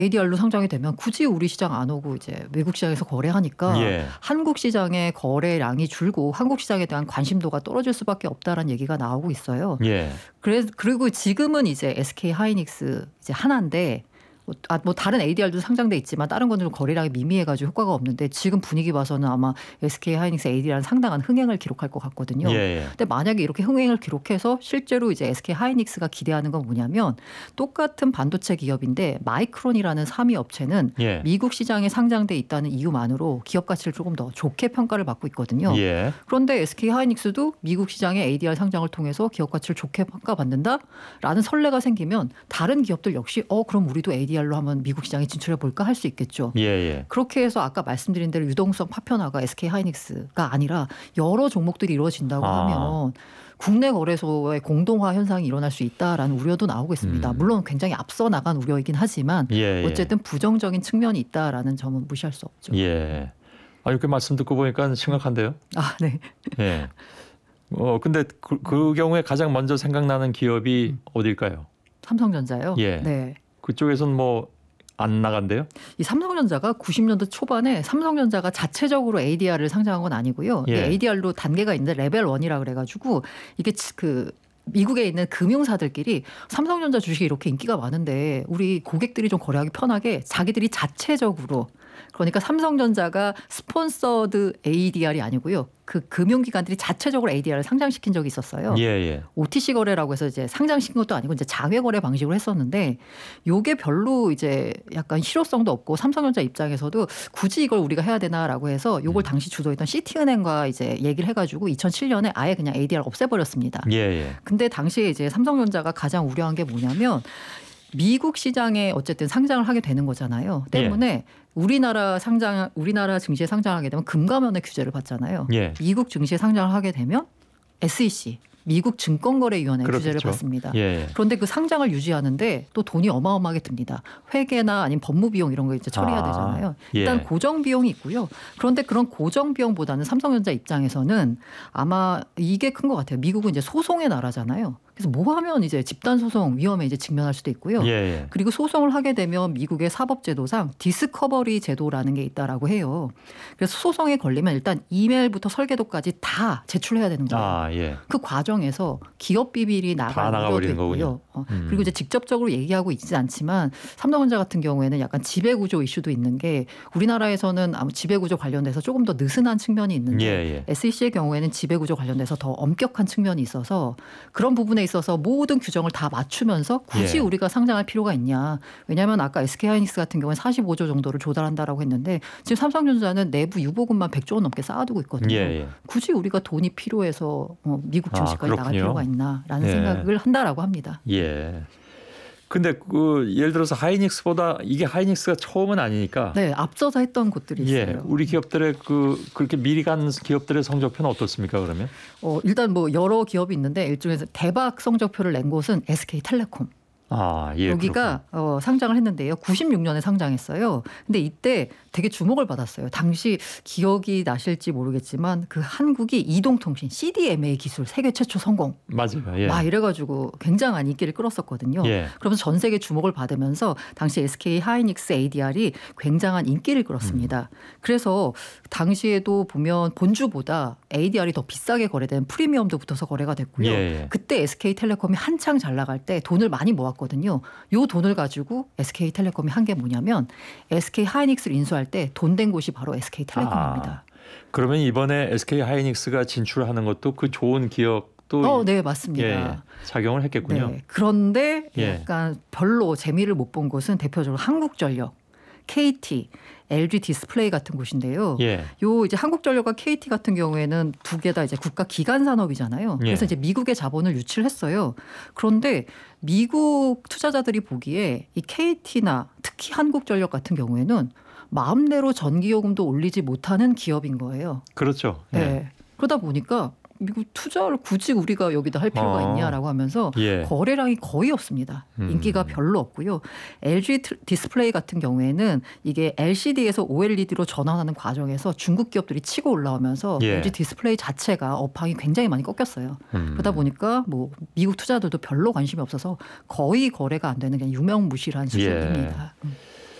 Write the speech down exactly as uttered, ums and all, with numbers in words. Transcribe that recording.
에이디알로 상장이 되면 굳이 우리 시장 안 오고 이제 외국 시장에서 거래하니까 예. 한국 시장의 거래량이 줄고 한국 시장에 대한 관심도가 떨어질 수밖에 없다라는 얘기가 나오고 있어요. 예. 그래 그리고 지금은 이제 에스케이 하이닉스 이제 하나인데 뭐, 아, 뭐 다른 에이디알도 상장돼 있지만 다른 거는 좀 거래량이 미미해가지고 효과가 없는데 지금 분위기 봐서는 아마 에스케이 하이닉스 에이디알은 상당한 흥행을 기록할 것 같거든요. 예, 예. 근데 만약에 이렇게 흥행을 기록해서 실제로 이제 에스케이 하이닉스가 기대하는 건 뭐냐면 똑같은 반도체 기업인데 마이크론이라는 삼 위 업체는 예. 미국 시장에 상장돼 있다는 이유만으로 기업 가치를 조금 더 좋게 평가를 받고 있거든요. 예. 그런데 에스케이 하이닉스도 미국 시장의 에이디알 상장을 통해서 기업 가치를 좋게 평가받는다라는 선례가 생기면 다른 기업들 역시 어 그럼 우리도 에이디알로 한번 미국 시장에 진출해 볼까 할 수 있겠죠. 예, 예. 그렇게 해서 아까 말씀드린 대로 유동성 파편화가 에스케이 하이닉스가 아니라 여러 종목들이 이루어진다고 아. 하면 국내 거래소의 공동화 현상이 일어날 수 있다라는 우려도 나오고 있습니다. 음. 물론 굉장히 앞서 나간 우려이긴 하지만 예, 예. 어쨌든 부정적인 측면이 있다라는 점은 무시할 수 없죠. 예. 아, 이렇게 말씀 듣고 보니까 심각한데요. 아, 네. 예. 어, 근데 그, 그 경우에 가장 먼저 생각나는 기업이 어딜까요? 삼성전자요. 예. 네. 그쪽에서는 뭐 안 나간대요? 이 삼성전자가 구십 년대 초반에 삼성전자가 자체적으로 에이디알을 상장한 건 아니고요. 예. 에이디알로 단계가 있는데 레벨 일이라 그래가지고 이게 그 미국에 있는 금융사들끼리 삼성전자 주식이 이렇게 인기가 많은데 우리 고객들이 좀 거래하기 편하게 자기들이 자체적으로 그러니까 삼성전자가 스폰서드 에이디알이 아니고요. 그 금융기관들이 자체적으로 에이디알을 상장시킨 적이 있었어요. 예, 예. 오티씨 거래라고 해서 이제 상장시킨 것도 아니고 이제 자회 거래 방식으로 했었는데 요게 별로 이제 약간 실효성도 없고 삼성전자 입장에서도 굳이 이걸 우리가 해야 되나라고 해서 요걸 당시 주도했던 시티은행과 이제 얘기를 해가지고 이천칠 년에 아예 그냥 에이디알 없애버렸습니다. 예, 예. 근데 당시에 이제 삼성전자가 가장 우려한 게 뭐냐면 미국 시장에 어쨌든 상장을 하게 되는 거잖아요. 때문에 예. 우리나라 상장, 우리나라 증시에 상장하게 되면 금감원의 규제를 받잖아요. 예. 미국 증시에 상장을 하게 되면 에스이씨, 미국 증권거래위원회 그렇겠죠. 규제를 받습니다. 예. 그런데 그 상장을 유지하는데 또 돈이 어마어마하게 듭니다. 회계나 아니면 법무 비용 이런 거 이제 처리해야 아, 되잖아요. 예. 일단 고정 비용이 있고요. 그런데 그런 고정 비용보다는 삼성전자 입장에서는 아마 이게 큰 것 같아요. 미국은 이제 소송의 나라잖아요. 그래서 뭐 하면 이제 집단 소송 위험에 이제 직면할 수도 있고요. 예, 예. 그리고 소송을 하게 되면 미국의 사법제도상 디스커버리 제도라는 게 있다라고 해요. 그래서 소송에 걸리면 일단 이메일부터 설계도까지 다 제출해야 되는 거예요. 아, 예. 그 과정에서 기업 비밀이 다 나갈 우려도 나가버리는 있고요. 거군요. 어, 음. 그리고 이제 직접적으로 얘기하고 있지 않지만 삼성전자 같은 경우에는 약간 지배구조 이슈도 있는 게 우리나라에서는 아무 지배구조 관련돼서 조금 더 느슨한 측면이 있는데 예, 예. 에스이씨의 경우에는 지배구조 관련돼서 더 엄격한 측면이 있어서 그런 부분에 있어서 모든 규정을 다 맞추면서 굳이 예. 우리가 상장할 필요가 있냐. 왜냐하면 아까 에스케이하이닉스 같은 경우는 사십오조 정도를 조달한다라고 했는데 지금 삼성전자는 내부 유보금만 백조 원 넘게 쌓아두고 있거든요. 예, 예. 굳이 우리가 돈이 필요해서 어, 미국 아, 증시까지 나갈 그렇군요. 필요가 있나라는 예. 생각을 한다라고 합니다. 예. 근데 그 예를 들어서 하이닉스보다 이게 하이닉스가 처음은 아니니까 네, 앞서서 했던 곳들이 있어요. 예, 우리 기업들의 그 그렇게 미리 간 기업들의 성적표는 어떻습니까? 그러면? 어, 일단 뭐 여러 기업이 있는데 일종의 대박 성적표를 낸 곳은 에스케이텔레콤. 아, 예. 여기가 어, 상장을 했는데요. 구십육 년에 상장했어요. 근데 이때 되게 주목을 받았어요. 당시 기억이 나실지 모르겠지만 그 한국이 이동통신 씨디엠에이 기술 세계 최초 성공. 맞아요. 예. 막 이래가지고 굉장한 인기를 끌었었거든요. 예. 그러면서 전 세계 주목을 받으면서 당시 에스케이 하이닉스 에이디알이 굉장한 인기를 끌었습니다. 음. 그래서 당시에도 보면 본주보다 에이디알이 더 비싸게 거래된 프리미엄도 붙어서 거래가 됐고요. 예. 그때 에스케이텔레콤이 한창 잘 나갈 때 돈을 많이 모았거든요. 요 돈을 가지고 에스케이텔레콤이 한 게 뭐냐면 에스케이 하이닉스를 인수할 때 돈 된 곳이 바로 에스케이텔레콤입니다. 아, 그러면 이번에 에스케이 하이닉스가 진출하는 것도 그 좋은 기억도 어, 네, 맞습니다. 예, 작용을 했겠군요. 네, 그런데 예. 약간 별로 재미를 못 본 곳은 대표적으로 한국전력, 케이티, 엘지 디스플레이 같은 곳인데요. 예. 요 이제 한국전력과 케이티 같은 경우에는 두 개 다 이제 국가 기관 산업이잖아요. 그래서 예. 이제 미국의 자본을 유치를 했어요. 그런데 미국 투자자들이 보기에 이 케이티나 특히 한국전력 같은 경우에는 마음대로 전기요금도 올리지 못하는 기업인 거예요. 그렇죠. 예. 네. 그러다 보니까 미국 투자를 굳이 우리가 여기다 할 필요가 어. 있냐라고 하면서 예. 거래량이 거의 없습니다. 음. 인기가 별로 없고요. 엘지 디스플레이 같은 경우에는 이게 엘시디에서 오엘이디로 전환하는 과정에서 중국 기업들이 치고 올라오면서 예. 엘지 디스플레이 자체가 업황이 굉장히 많이 꺾였어요. 음. 그러다 보니까 뭐 미국 투자들도 별로 관심이 없어서 거의 거래가 안 되는 그냥 유명무실한 수준입니다. 예. 음.